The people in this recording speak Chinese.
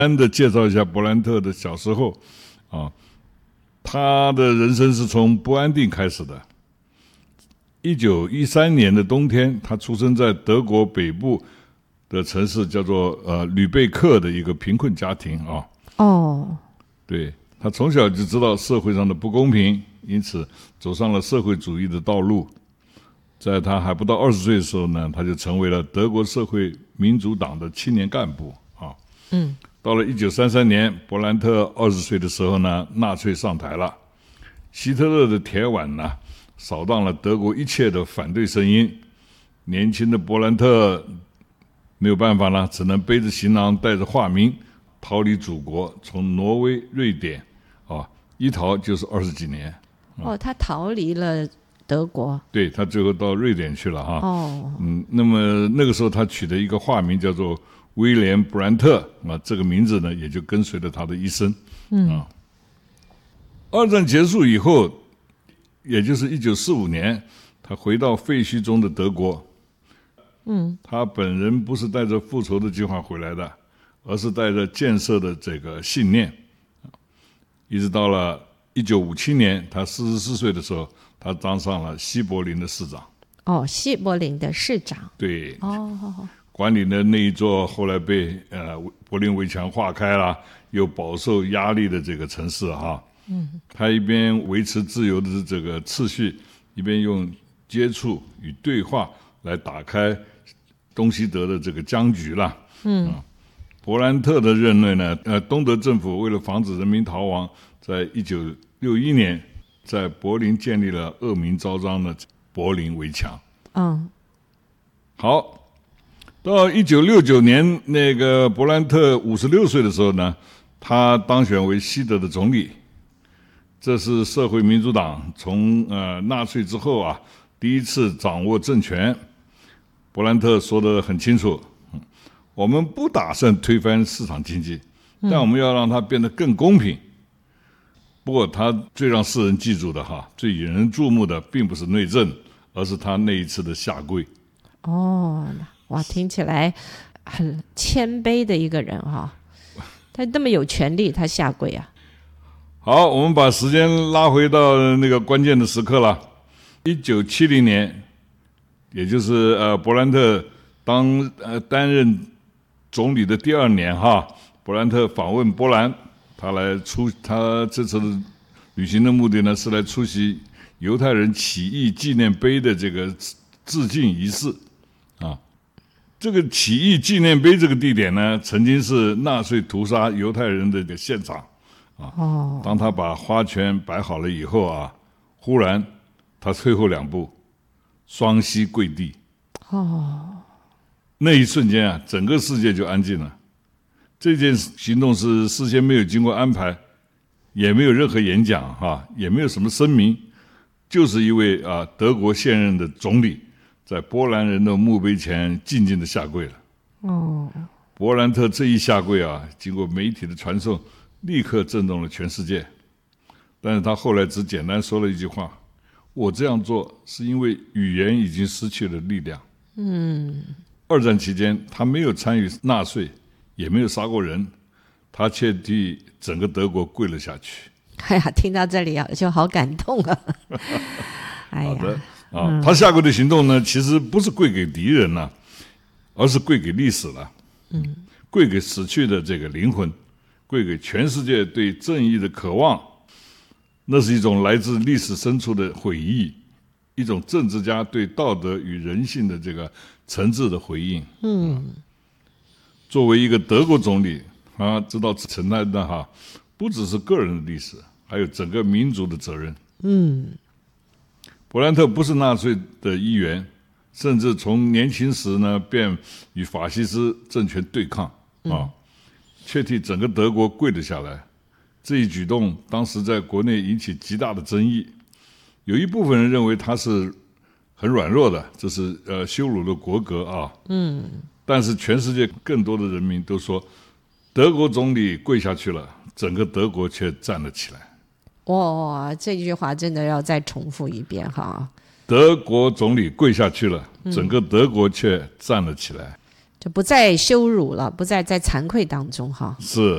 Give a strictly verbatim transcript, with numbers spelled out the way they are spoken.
单的介绍一下伯兰特的小时候啊，他的人生是从不安定开始的。一九一三年的冬天，他出生在德国北部的城市叫做呃吕贝克的一个贫困家庭啊。 哦， 对，他从小就知道社会上的不公平，因此走上了社会主义的道路。在他还不到二十岁的时候呢，他就成为了德国社会民主党的青年干部啊。 嗯， 到了一九三三年，伯兰特二十岁的时候呢，纳粹上台了，希特勒的铁腕呢，扫荡了德国一切的反对声音。年轻的伯兰特没有办法了，只能背着行囊，带着化名逃离祖国，从挪威、瑞典啊，一逃就是二十几年。 哦，他逃离了德国。 对，他最后到瑞典去了哈。 哦， 嗯，那么那个时候他取的一个化名叫做威廉·布兰特啊，这个名字呢也就跟随了他的一生。嗯啊，二战结束以后，也就是一九四五年，他回到废墟中的德国。 嗯， 他本人不是带着复仇的计划回来的，而是带着建设的这个信念。一直到了一九五七年，他四十四岁的时候，他当上了西柏林的市长。 哦，西柏林的市长。 对。 哦， 管理的那一座后来被呃柏林围墙划开了，又饱受压力的这个城市哈。嗯，他一边维持自由的这个秩序，一边用接触与对话来打开东西德的这个僵局了。嗯，啊、伯兰特的任内呢，呃，东德政府为了防止人民逃亡，在一九六一年在柏林建立了恶名昭彰的柏林围墙。 嗯， 好。到一九六九年，那个伯兰特五十六岁的时候呢，他当选为西德的总理。这是社会民主党从呃纳粹之后啊第一次掌握政权。伯兰特说得很清楚，嗯，我们不打算推翻市场经济，但我们要让它变得更公平。不过他最让世人记住的哈，最引人注目的并不是内政，而是他那一次的下跪。 哦，哇，听起来很谦卑的一个人哈，他那么有权利，他下跪啊。 好，我们把时间拉回到那个关键的时刻了。一九七零年，也就是呃伯兰特当呃担任总理的第二年哈，伯兰特访问波兰，他来出他这次的旅行的目的呢是来出席犹太人起义纪念碑的这个致敬仪式啊。这个起义纪念碑这个地点呢，曾经是纳粹屠杀犹太人的一个现场啊。 哦， 当他把花圈摆好了以后啊，忽然他退后两步，双膝跪地。 哦， 那一瞬间啊，整个世界就安静了。这件行动是事先没有经过安排，也没有任何演讲哈、啊，也没有什么声明，就是一位啊德国现任的总理在波兰人的墓碑前静静的下跪了。 哦， 伯兰特这一下跪啊，经过媒体的传送，立刻震动了全世界。但是他后来只简单说了一句话：“我这样做是因为语言已经失去了力量。” 嗯， 二战期间，他没有参与纳粹，也没有杀过人，他却替整个德国跪了下去。 哎呀，听到这里啊，就好感动啊！哎呀， 好的啊，嗯、他下跪的行动呢，其实不是跪给敌人了、啊，而是跪给历史了。嗯，跪给死去的这个灵魂，跪给全世界对正义的渴望。那是一种来自历史深处的悔意，一种政治家对道德与人性的这个诚挚的回应。嗯，啊、作为一个德国总理，他知道承担的哈，不只是个人的历史，还有整个民族的责任。 嗯， 伯兰特不是纳粹的一员，甚至从年轻时呢便与法西斯政权对抗啊，却替整个德国跪了下来。这一举动当时在国内引起极大的争议，有一部分人认为他是很软弱的，这是呃羞辱了国格啊。嗯，但是全世界更多的人民都说，德国总理跪下去了，整个德国却站了起来。 哇，这句话真的要再重复一遍哈！ 德国总理跪下去了，整个德国却站了起来， 就不再羞辱了，不再在惭愧当中哈。 是。